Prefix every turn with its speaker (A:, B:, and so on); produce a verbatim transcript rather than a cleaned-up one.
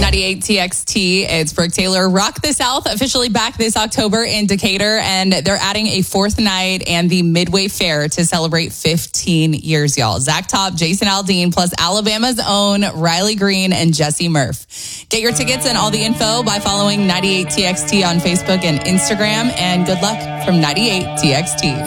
A: ninety-eight T X T. It's Brooke Taylor. Rock the South officially back this October in Decatur, and they're adding a fourth night and the Midway Fair to celebrate fifteen years, y'all. Zach Top, Jason Aldean, plus Alabama's own Riley Green and Jesse Murph. Get your tickets and all the info by following ninety-eight T X T on Facebook and Instagram, and good luck from ninety-eight T X T.